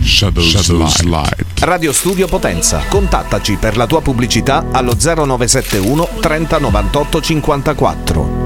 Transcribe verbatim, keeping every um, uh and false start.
Shadows, Shadows Light. Radio Studio Potenza. Contattaci per la tua pubblicità allo zero nove sette uno trenta novantotto cinquantaquattro.